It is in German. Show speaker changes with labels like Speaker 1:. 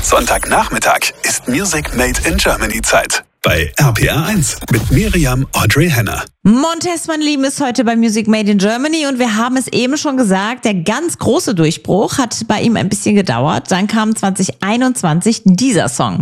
Speaker 1: Sonntagnachmittag ist Music Made in Germany Zeit. Bei RPR1 mit Miriam Audrey Henner.
Speaker 2: Montez, mein Lieben, ist heute bei Music Made in Germany und wir haben es eben schon gesagt, der ganz große Durchbruch hat bei ihm ein bisschen gedauert. Dann kam 2021 dieser Song.